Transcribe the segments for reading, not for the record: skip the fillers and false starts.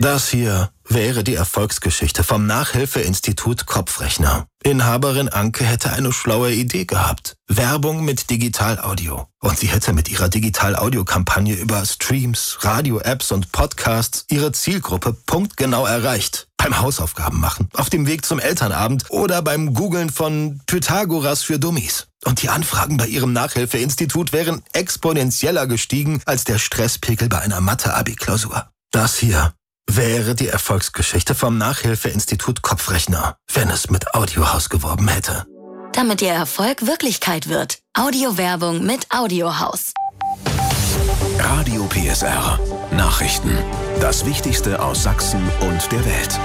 Das hier wäre die Erfolgsgeschichte vom Nachhilfeinstitut Kopfrechner. Inhaberin Anke hätte eine schlaue Idee gehabt. Werbung mit Digital-Audio. Und sie hätte mit ihrer Digital-Audio-Kampagne über Streams, Radio-Apps und Podcasts ihre Zielgruppe punktgenau erreicht. Beim Hausaufgaben machen, auf dem Weg zum Elternabend oder beim Googlen von Pythagoras für Dummies. Und die Anfragen bei ihrem Nachhilfeinstitut wären exponentieller gestiegen als der Stresspegel bei einer Mathe-Abi-Klausur. Das hier wäre die Erfolgsgeschichte vom Nachhilfeinstitut Kopfrechner, wenn es mit Audiohaus geworben hätte. Damit Ihr Erfolg Wirklichkeit wird. Audiowerbung mit Audiohaus. Radio PSR. Nachrichten. Das Wichtigste aus Sachsen und der Welt.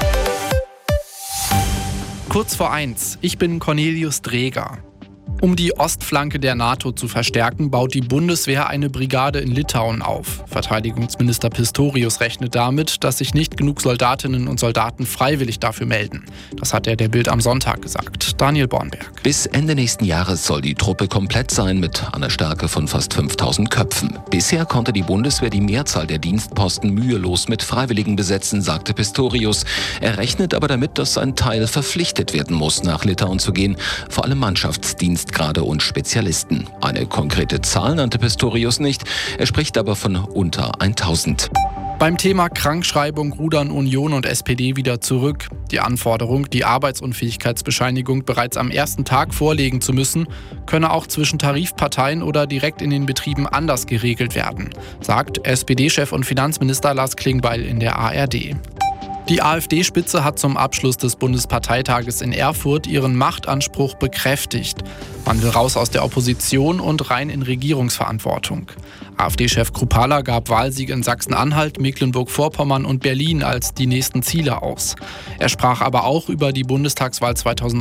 Kurz vor 1. Ich bin Cornelius Dreger. Um die Ostflanke der NATO zu verstärken, baut die Bundeswehr eine Brigade in Litauen auf. Verteidigungsminister Pistorius rechnet damit, dass sich nicht genug Soldatinnen und Soldaten freiwillig dafür melden. Das hat er der Bild am Sonntag gesagt. Daniel Bornberg. Bis Ende nächsten Jahres soll die Truppe komplett sein mit einer Stärke von fast 5000 Köpfen. Bisher konnte die Bundeswehr die Mehrzahl der Dienstposten mühelos mit Freiwilligen besetzen, sagte Pistorius. Er rechnet aber damit, dass ein Teil verpflichtet werden muss, nach Litauen zu gehen, vor allem Mannschaftsdienstgrade und Spezialisten. Eine konkrete Zahl nannte Pistorius nicht, er spricht aber von unter 1000. Beim Thema Krankschreibung rudern Union und SPD wieder zurück. Die Anforderung, die Arbeitsunfähigkeitsbescheinigung bereits am ersten Tag vorlegen zu müssen, könne auch zwischen Tarifparteien oder direkt in den Betrieben anders geregelt werden, sagt SPD-Chef und Finanzminister Lars Klingbeil in der ARD. Die AfD-Spitze hat zum Abschluss des Bundesparteitages in Erfurt ihren Machtanspruch bekräftigt. Man will raus aus der Opposition und rein in Regierungsverantwortung. AfD-Chef Krupalla gab Wahlsiege in Sachsen-Anhalt, Mecklenburg-Vorpommern und Berlin als die nächsten Ziele aus. Er sprach aber auch über die Bundestagswahl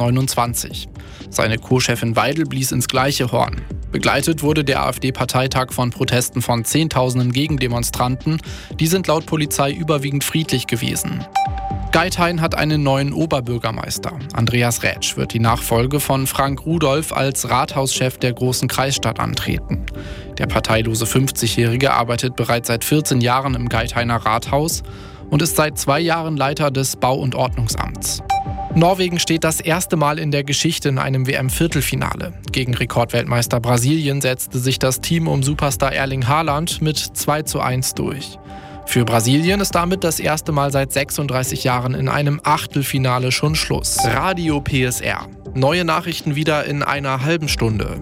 2029. Seine Co-Chefin Weidel blies ins gleiche Horn. Begleitet wurde der AfD-Parteitag von Protesten von Zehntausenden Gegendemonstranten. Die sind laut Polizei überwiegend friedlich gewesen. Geithain hat einen neuen Oberbürgermeister. Andreas Rätsch wird die Nachfolge von Frank Rudolph als Rathauschef der großen Kreisstadt antreten. Der parteilose 50-Jährige arbeitet bereits seit 14 Jahren im Geithainer Rathaus und ist seit 2 Jahren Leiter des Bau- und Ordnungsamts. Norwegen steht das erste Mal in der Geschichte in einem WM-Viertelfinale. Gegen Rekordweltmeister Brasilien setzte sich das Team um Superstar Erling Haaland mit 2:1 durch. Für Brasilien ist damit das erste Mal seit 36 Jahren in einem Achtelfinale schon Schluss. Radio PSR. Neue Nachrichten wieder in einer halben Stunde.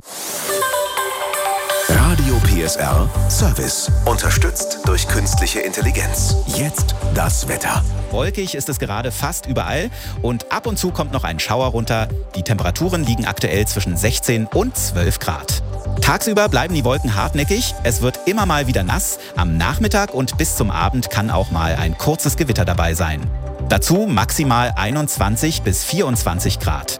Radio PSR Service. Unterstützt durch künstliche Intelligenz. Jetzt das Wetter. Wolkig ist es gerade fast überall und ab und zu kommt noch ein Schauer runter. Die Temperaturen liegen aktuell zwischen 16 und 12 Grad. Tagsüber bleiben die Wolken hartnäckig, es wird immer mal wieder nass. Am Nachmittag und bis zum Abend kann auch mal ein kurzes Gewitter dabei sein. Dazu maximal 21 bis 24 Grad.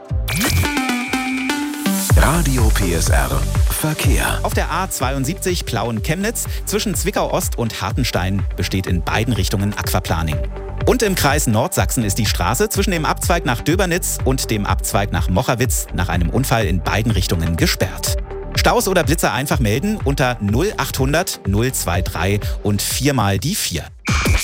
Radio PSR Verkehr. Auf der A72 Plauen-Chemnitz zwischen Zwickau-Ost und Hartenstein besteht in beiden Richtungen Aquaplaning. Und im Kreis Nordsachsen ist die Straße zwischen dem Abzweig nach Döbernitz und dem Abzweig nach Mocherwitz nach einem Unfall in beiden Richtungen gesperrt. Staus oder Blitzer einfach melden unter 0800 023 und 4 mal die 4.